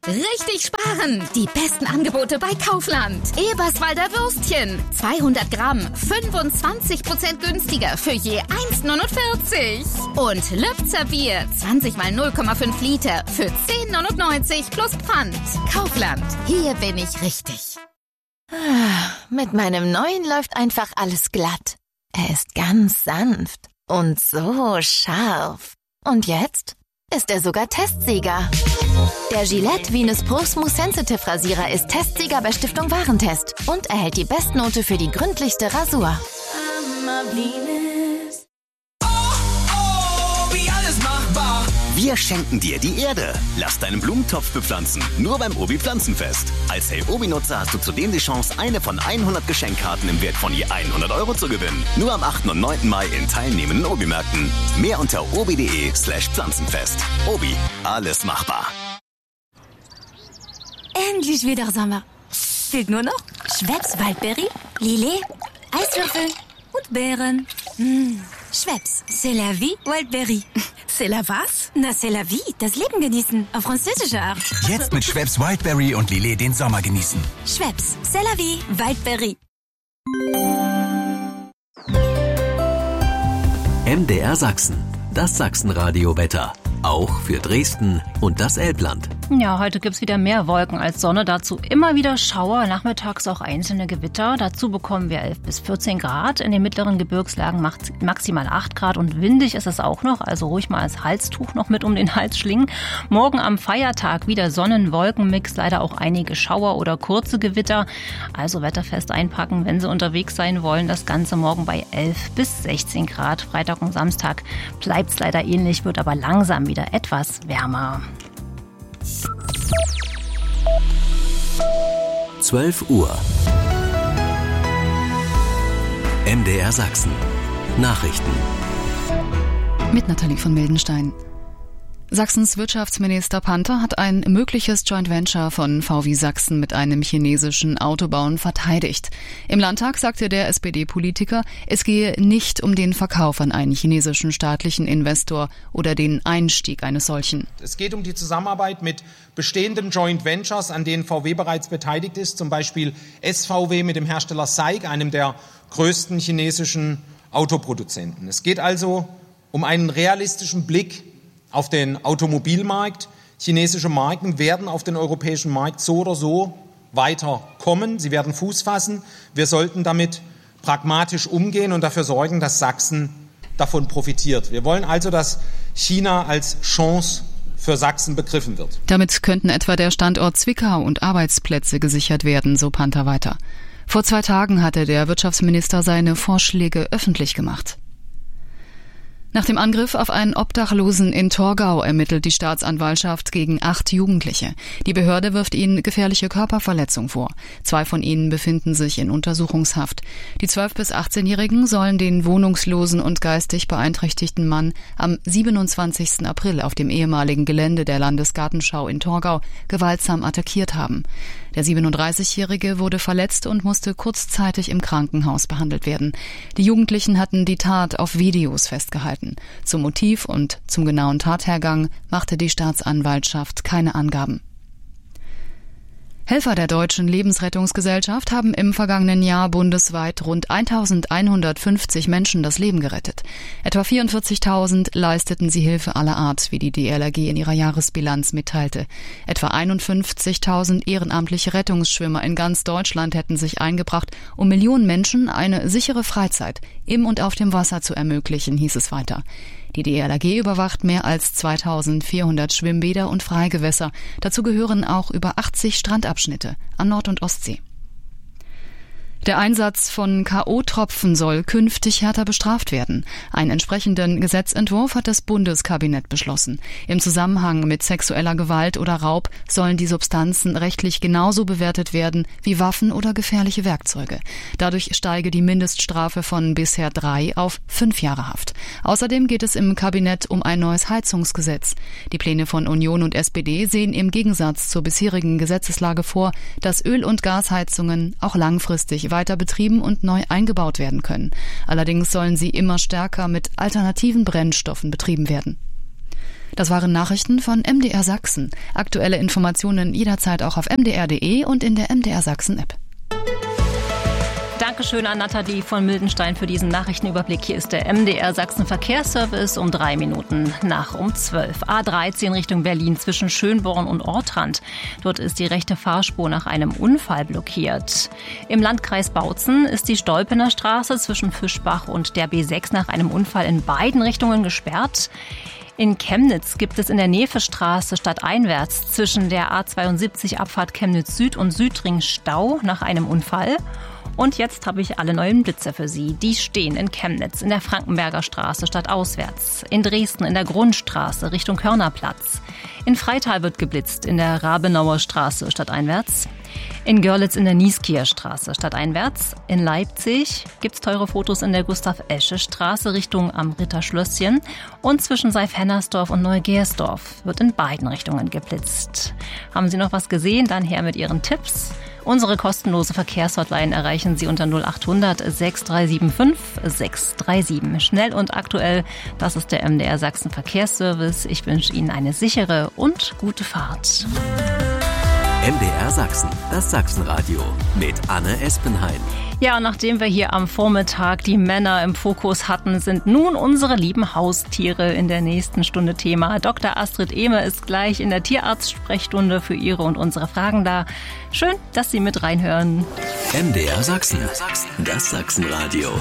richtig sparen. Die besten Angebote bei Kaufland. Eberswalder Würstchen. 200 Gramm, 25% günstiger für je 1,49. Und Lübzer Bier, 20 mal 0,5 Liter für 10,99 plus Pfand. Kaufland, hier bin ich richtig. Mit meinem neuen läuft einfach alles glatt. Er ist ganz sanft und so scharf. Und jetzt ist er sogar Testsieger. Der Gillette Venus Pro Smooth Sensitive Rasierer ist Testsieger bei Stiftung Warentest und erhält die Bestnote für die gründlichste Rasur. Wir schenken dir die Erde. Lass deinen Blumentopf bepflanzen. Nur beim Obi Pflanzenfest. Als Hey Obi-Nutzer hast du zudem die Chance, eine von 100 Geschenkkarten im Wert von je 100 € zu gewinnen. Nur am 8. und 9. Mai in teilnehmenden Obi-Märkten. Mehr unter obi.de/Pflanzenfest. Obi, alles machbar. Endlich wieder Sommer. Fehlt nur noch Schweppes Waldberry, Lillet, Eiswürfel und Beeren. Schweppes, c'est la vie, Wildberry. C'est la was? Na, c'est la vie, das Leben genießen, auf französische Art. Jetzt mit Schweppes Wildberry und Lillet den Sommer genießen. Schweppes, c'est la vie, Wildberry. MDR Sachsen, das Sachsenradio-Wetter. Auch für Dresden und das Elbland. Ja, heute gibt's wieder mehr Wolken als Sonne. Dazu immer wieder Schauer, nachmittags auch einzelne Gewitter. Dazu bekommen wir 11 bis 14 Grad. In den mittleren Gebirgslagen maximal 8 Grad und windig ist es auch noch. Also ruhig mal als Halstuch noch mit um den Hals schlingen. Morgen am Feiertag wieder Sonnen-Wolken-Mix. Leider auch einige Schauer oder kurze Gewitter. Also wetterfest einpacken, wenn Sie unterwegs sein wollen. Das Ganze morgen bei 11 bis 16 Grad. Freitag und Samstag bleibt's leider ähnlich, wird aber langsam wieder etwas wärmer. 12 Uhr. MDR Sachsen. Nachrichten. Mit Nathalie von Mildenstein. Sachsens Wirtschaftsminister Panther hat ein mögliches Joint Venture von VW Sachsen mit einem chinesischen Autobauern verteidigt. Im Landtag sagte der SPD-Politiker, es gehe nicht um den Verkauf an einen chinesischen staatlichen Investor oder den Einstieg eines solchen. Es geht um die Zusammenarbeit mit bestehenden Joint Ventures, an denen VW bereits beteiligt ist, zum Beispiel SVW mit dem Hersteller SAIC, einem der größten chinesischen Autoproduzenten. Es geht also um einen realistischen Blick auf den Automobilmarkt. Chinesische Marken werden auf den europäischen Markt so oder so weiterkommen. Sie werden Fuß fassen. Wir sollten damit pragmatisch umgehen und dafür sorgen, dass Sachsen davon profitiert. Wir wollen also, dass China als Chance für Sachsen begriffen wird. Damit könnten etwa der Standort Zwickau und Arbeitsplätze gesichert werden, so Panther weiter. Vor 2 Tagen hatte der Wirtschaftsminister seine Vorschläge öffentlich gemacht. Nach dem Angriff auf einen Obdachlosen in Torgau ermittelt die Staatsanwaltschaft gegen 8 Jugendliche. Die Behörde wirft ihnen gefährliche Körperverletzung vor. 2 von ihnen befinden sich in Untersuchungshaft. Die 12- bis 18-Jährigen sollen den wohnungslosen und geistig beeinträchtigten Mann am 27. April auf dem ehemaligen Gelände der Landesgartenschau in Torgau gewaltsam attackiert haben. Der 37-Jährige wurde verletzt und musste kurzzeitig im Krankenhaus behandelt werden. Die Jugendlichen hatten die Tat auf Videos festgehalten. Zum Motiv und zum genauen Tathergang machte die Staatsanwaltschaft keine Angaben. Helfer der Deutschen Lebensrettungsgesellschaft haben im vergangenen Jahr bundesweit rund 1.150 Menschen das Leben gerettet. Etwa 44.000 leisteten sie Hilfe aller Art, wie die DLRG in ihrer Jahresbilanz mitteilte. Etwa 51.000 ehrenamtliche Rettungsschwimmer in ganz Deutschland hätten sich eingebracht, um Millionen Menschen eine sichere Freizeit im und auf dem Wasser zu ermöglichen, hieß es weiter. Die DLRG überwacht mehr als 2.400 Schwimmbäder und Freigewässer. Dazu gehören auch über 80 Strandabschnitte an Nord- und Ostsee. Der Einsatz von K.O.-Tropfen soll künftig härter bestraft werden. Einen entsprechenden Gesetzentwurf hat das Bundeskabinett beschlossen. Im Zusammenhang mit sexueller Gewalt oder Raub sollen die Substanzen rechtlich genauso bewertet werden wie Waffen oder gefährliche Werkzeuge. Dadurch steige die Mindeststrafe von bisher 3 auf 5 Jahre Haft. Außerdem geht es im Kabinett um ein neues Heizungsgesetz. Die Pläne von Union und SPD sehen im Gegensatz zur bisherigen Gesetzeslage vor, dass Öl- und Gasheizungen auch langfristig weiter betrieben und neu eingebaut werden können. Allerdings sollen sie immer stärker mit alternativen Brennstoffen betrieben werden. Das waren Nachrichten von MDR Sachsen. Aktuelle Informationen jederzeit auch auf mdr.de und in der MDR Sachsen App. Dankeschön an Nathalie von Mildenstein für diesen Nachrichtenüberblick. Hier ist der MDR Sachsen Verkehrsservice um 3 Minuten nach um 12. A13 Richtung Berlin zwischen Schönborn und Ortrand. Dort ist die rechte Fahrspur nach einem Unfall blockiert. Im Landkreis Bautzen ist die Stolpener Straße zwischen Fischbach und der B6 nach einem Unfall in beiden Richtungen gesperrt. In Chemnitz gibt es in der Nevestraße stadteinwärts zwischen der A72 Abfahrt Chemnitz Süd und Südring Stau nach einem Unfall. Und jetzt habe ich alle neuen Blitzer für Sie. Die stehen in Chemnitz, in der Frankenberger Straße stadtauswärts, in Dresden in der Grundstraße Richtung Körnerplatz. In Freital wird geblitzt, in der Rabenauer Straße stadteinwärts. In Görlitz in der Nieskieer Straße stadteinwärts. In Leipzig gibt's teure Fotos in der Gustav-Esche-Straße Richtung am Ritterschlösschen. Und zwischen Seif-Hennersdorf und Neugersdorf wird in beiden Richtungen geblitzt. Haben Sie noch was gesehen? Dann her mit Ihren Tipps. Unsere kostenlose Verkehrshotline erreichen Sie unter 0800 6375 637. Schnell und aktuell, das ist der MDR Sachsen Verkehrsservice. Ich wünsche Ihnen eine sichere und gute Fahrt. MDR Sachsen, das Sachsenradio mit Anne Espenheim. Ja, und nachdem wir hier am Vormittag die Männer im Fokus hatten, sind nun unsere lieben Haustiere in der nächsten Stunde Thema. Dr. Astrid Ehme ist gleich in der Tierarzt-Sprechstunde für Ihre und unsere Fragen da. Schön, dass Sie mit reinhören. MDR Sachsen, das Sachsenradio.